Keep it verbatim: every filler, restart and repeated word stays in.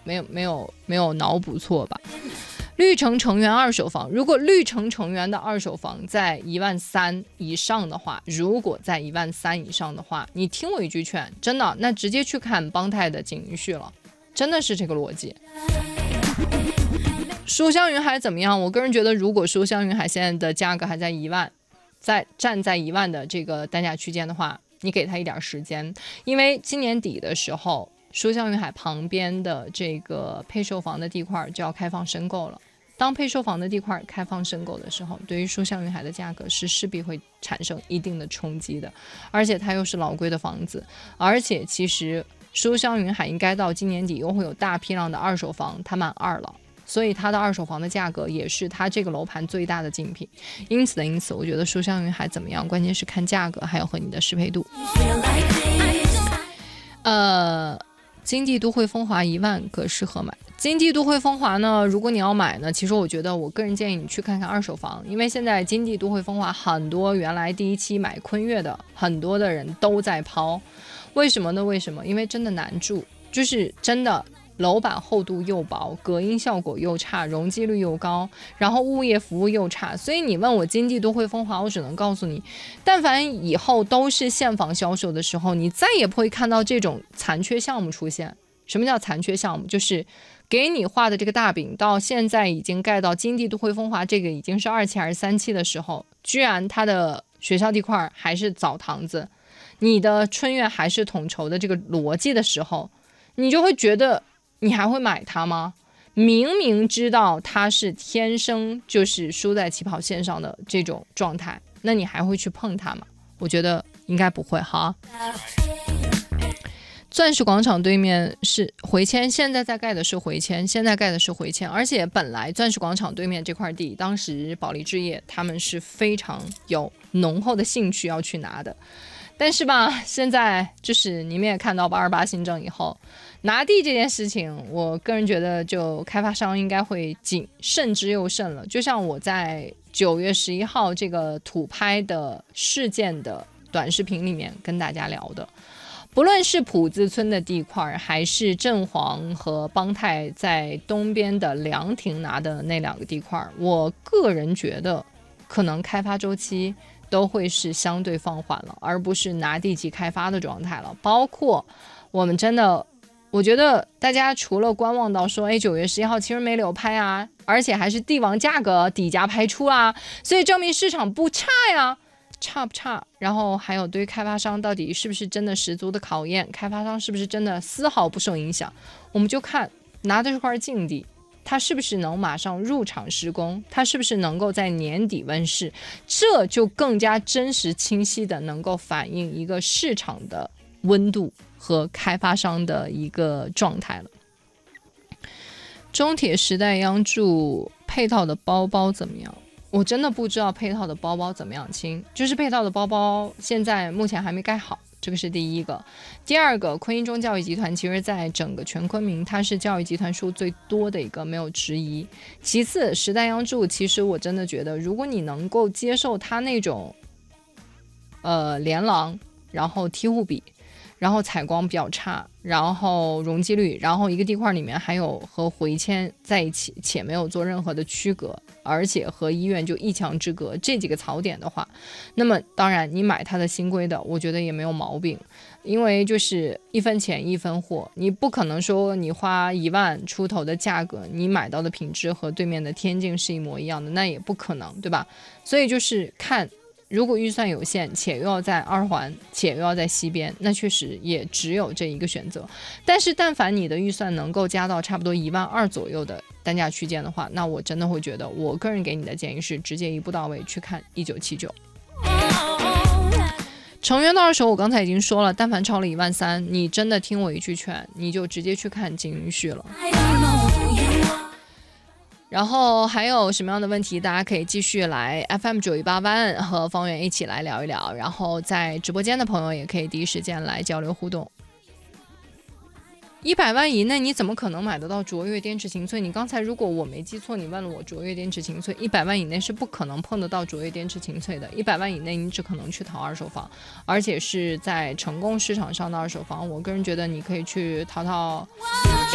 没有没有没有脑补错吧。绿城成员二手房，如果绿城成员的二手房在一万三以上的话，如果在一万三以上的话，你听我一句劝，真的，那直接去看邦泰的锦云旭了，真的是这个逻辑。书香云海怎么样？我个人觉得，如果书香云海现在的价格还在一万，在站在一万的这个单价区间的话，你给他一点时间，因为今年底的时候，书香云海旁边的这个配售房的地块就要开放申购了。当配售房的地块开放申购的时候，对于书香云海的价格是势必会产生一定的冲击的，而且它又是老贵的房子，而且其实书香云海应该到今年底又会有大批量的二手房，它满二了，所以它的二手房的价格也是它这个楼盘最大的竞品。因此的因此，我觉得书香云海怎么样，关键是看价格，还有和你的适配度。呃，金地都会风华一万可适合买。金地都会风华呢，如果你要买呢，其实我觉得我个人建议你去看看二手房，因为现在金地都会风华很多原来第一期买坤悦的很多的人都在抛，为什么呢？为什么？因为真的难住，就是真的楼板厚度又薄，隔音效果又差，容积率又高，然后物业服务又差，所以你问我金地都会风华，我只能告诉你，但凡以后都是现房销售的时候，你再也不会看到这种残缺项目出现。什么叫残缺项目？就是给你画的这个大饼到现在已经盖到金地都会风华这个已经是二期还是三期的时候，居然它的学校地块还是澡堂子，你的春苑还是统筹的这个逻辑的时候，你就会觉得你还会买它吗？明明知道它是天生就是输在起跑线上的这种状态，那你还会去碰它吗？我觉得应该不会哈。钻石广场对面是回迁，现在在盖的是回迁，现在盖的是回迁，而且本来钻石广场对面这块地，当时保利置业他们是非常有浓厚的兴趣要去拿的，但是吧，现在就是你们也看到八二八新政以后，拿地这件事情，我个人觉得就开发商应该会谨慎之又慎了。就像我在九月十一号这个土拍的事件的短视频里面跟大家聊的。不论是普子村的地块，还是振煌和邦泰在东边的凉亭拿的那两个地块，我个人觉得可能开发周期都会是相对放缓了，而不是拿地即开发的状态了。包括我们真的，我觉得大家除了观望到说，哎，九月十一号其实没流拍啊，而且还是帝王价格底价拍出啊，所以证明市场不差呀。差不差？然后还有对于开发商到底是不是真的十足的考验，开发商是不是真的丝毫不受影响，我们就看拿的这块净地，它是不是能马上入场施工，它是不是能够在年底问世，这就更加真实清晰的能够反映一个市场的温度和开发商的一个状态了。中铁时代央筑配套的包包怎么样？我真的不知道配套的包包怎么样亲，就是配套的包包现在目前还没盖好，这个是第一个。第二个，昆一中教育集团其实在整个全昆明它是教育集团数最多的一个，没有之一。其次，时代央筑其实我真的觉得，如果你能够接受它那种呃连廊，然后梯户比，然后采光比较差，然后容积率，然后一个地块里面还有和回迁在一起，且没有做任何的区隔，而且和医院就一墙之隔，这几个槽点的话，那么当然你买它的新规的，我觉得也没有毛病，因为就是一分钱一分货，你不可能说你花一万出头的价格，你买到的品质和对面的天境是一模一样的，那也不可能，对吧？所以就是看。如果预算有限，且又要在二环，且又要在西边，那确实也只有这一个选择。但是但凡你的预算能够加到差不多一万二左右的单价区间的话，那我真的会觉得，我个人给你的建议是直接一步到位去看一九七九。成员的二手我刚才已经说了，但凡超了一万三，你真的听我一句劝，你就直接去看锦云旭了。然后还有什么样的问题，大家可以继续来 F M 九一八湾和方圆一起来聊一聊，然后在直播间的朋友也可以第一时间来交流互动。一百万以内你怎么可能买得到卓越滇池晴翠？你刚才如果我没记错，你问了我卓越滇池晴翠，一百万以内是不可能碰得到卓越滇池晴翠的。一百万以内你只可能去淘二手房，而且是在成功市场上的二手房。我个人觉得你可以去淘淘